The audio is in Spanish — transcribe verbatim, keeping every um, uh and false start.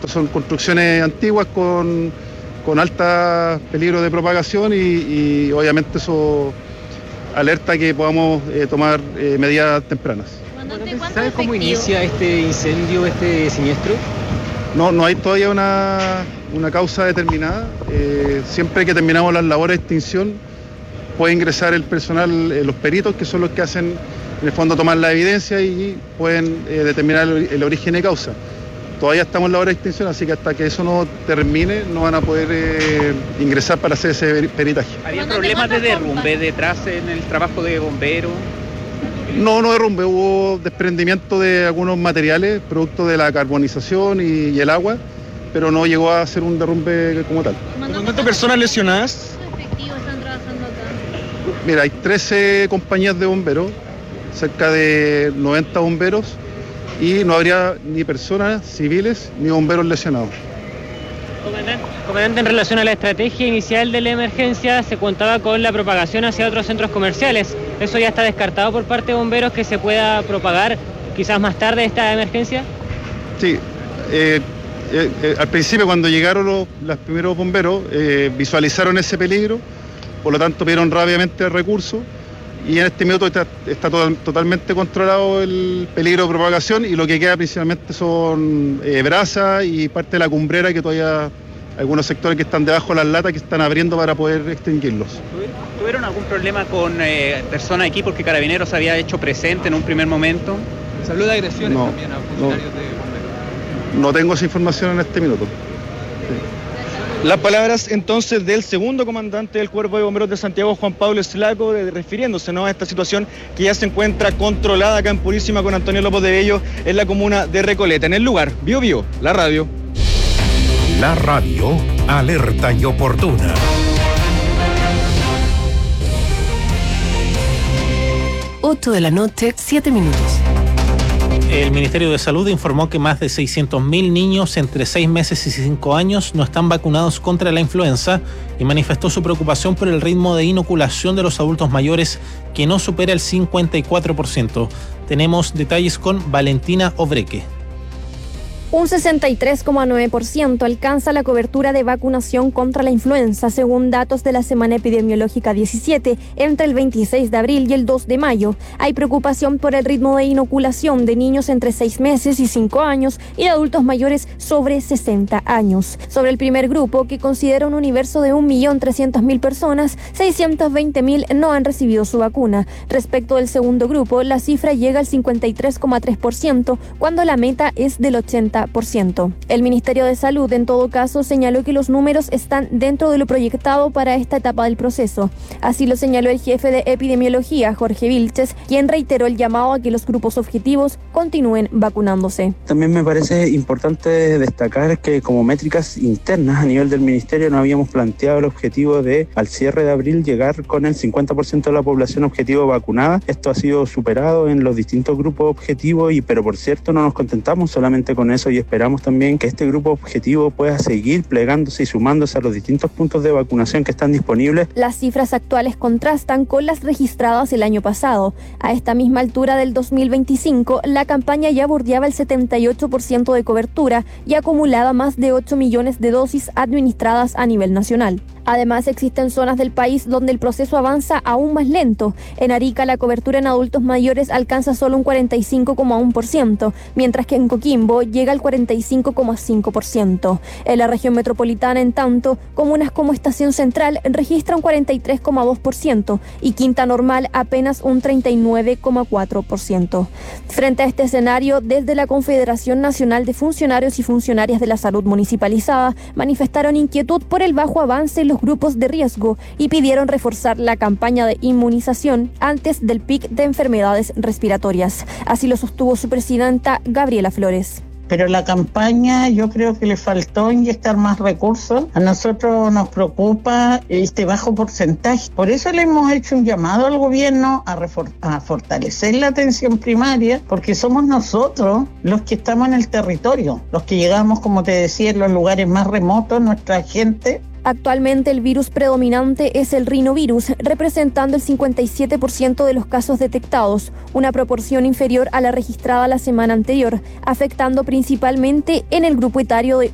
Estos son construcciones antiguas con, con alto peligro de propagación y, y obviamente eso alerta que podamos eh, tomar eh, medidas tempranas. ¿Sabe cómo inicia este incendio, este siniestro? No, no hay todavía una, una causa determinada. Eh, siempre que terminamos las labores de extinción puede ingresar el personal, eh, los peritos, que son los que hacen, en el fondo, tomar la evidencia y pueden eh, determinar el, el origen y causa. Todavía estamos en la hora de extinción, así que hasta que eso no termine no van a poder eh, ingresar para hacer ese peritaje. ¿Había problemas de derrumbe detrás en el trabajo de bomberos? No, no derrumbe, hubo desprendimiento de algunos materiales, producto de la carbonización y, y el agua, pero no llegó a ser un derrumbe como tal. ¿Cuántas personas lesionadas? Efectivos están trabajando acá. Mira, hay trece compañías de bomberos, cerca de noventa bomberos, y no habría ni personas civiles ni bomberos lesionados. Comandante, comandante, en relación a la estrategia inicial de la emergencia, se contaba con la propagación hacia otros centros comerciales. ¿Eso ya está descartado por parte de bomberos, que se pueda propagar quizás más tarde esta emergencia? Sí, eh, eh, eh, al principio cuando llegaron los, los primeros bomberos eh, visualizaron ese peligro, por lo tanto pidieron rápidamente el recurso y en este minuto está, está total, totalmente controlado el peligro de propagación y lo que queda principalmente son eh, brasas y parte de la cumbrera, que todavía algunos sectores que están debajo de las latas que están abriendo para poder extinguirlos. ¿Tuvieron algún problema con eh, personas aquí porque Carabineros había hecho presente en un primer momento? ¿Se habló de agresiones no, también a funcionarios no, de bomberos? No tengo esa información en este minuto. Sí. Las palabras entonces del segundo comandante del Cuerpo de Bomberos de Santiago, Juan Pablo Slaco, de, refiriéndose, ¿no?, a esta situación que ya se encuentra controlada acá en Purísima con Antonio López de Bello, en la comuna de Recoleta. En el lugar, Bio Bio, la radio. La radio, alerta y oportuna. ocho de la noche, siete minutos. El Ministerio de Salud informó que más de seiscientos mil niños entre seis meses y cinco años no están vacunados contra la influenza y manifestó su preocupación por el ritmo de inoculación de los adultos mayores, que no supera el cincuenta y cuatro por ciento. Tenemos detalles con Valentina Obreque. Un sesenta y tres coma nueve por ciento alcanza la cobertura de vacunación contra la influenza, según datos de la Semana Epidemiológica diecisiete, entre el veintiséis de abril y el dos de mayo. Hay preocupación por el ritmo de inoculación de niños entre seis meses y cinco años y de adultos mayores sobre sesenta años. Sobre el primer grupo, que considera un universo de un millón trescientas mil personas, seiscientos veinte mil no han recibido su vacuna. Respecto del segundo grupo, la cifra llega al cincuenta y tres coma tres por ciento, cuando la meta es del ochenta por ciento. El Ministerio de Salud, en todo caso, señaló que los números están dentro de lo proyectado para esta etapa del proceso. Así lo señaló el jefe de epidemiología, Jorge Vilches, quien reiteró el llamado a que los grupos objetivos continúen vacunándose. También me parece importante destacar que como métricas internas a nivel del Ministerio no habíamos planteado el objetivo de, al cierre de abril, llegar con el cincuenta por ciento de la población objetivo vacunada. Esto ha sido superado en los distintos grupos objetivos, y pero por cierto no nos contentamos solamente con eso y esperamos también que este grupo objetivo pueda seguir plegándose y sumándose a los distintos puntos de vacunación que están disponibles. Las cifras actuales contrastan con las registradas el año pasado. A esta misma altura del dos mil veinticinco, la campaña ya bordeaba el setenta y ocho por ciento de cobertura y acumulaba más de ocho millones de dosis administradas a nivel nacional. Además, existen zonas del país donde el proceso avanza aún más lento. En Arica, la cobertura en adultos mayores alcanza solo un cuarenta y cinco coma uno por ciento, mientras que en Coquimbo llega al cuarenta y cinco coma cinco por ciento. En la región metropolitana, en tanto, comunas como Estación Central registran cuarenta y tres coma dos por ciento y Quinta Normal apenas un treinta y nueve coma cuatro por ciento. Frente a este escenario, desde la Confederación Nacional de Funcionarios y Funcionarias de la Salud Municipalizada manifestaron inquietud por el bajo avance en los grupos de riesgo y pidieron reforzar la campaña de inmunización antes del pic de enfermedades respiratorias. Así lo sostuvo su presidenta, Gabriela Flores. Pero la campaña yo creo que le faltó inyectar más recursos. A nosotros nos preocupa este bajo porcentaje. Por eso le hemos hecho un llamado al gobierno a, refor- a fortalecer la atención primaria, porque somos nosotros los que estamos en el territorio, los que llegamos, como te decía, en los lugares más remotos, nuestra gente. Actualmente el virus predominante es el rinovirus, representando el cincuenta y siete por ciento de los casos detectados, una proporción inferior a la registrada la semana anterior, afectando principalmente en el grupo etario de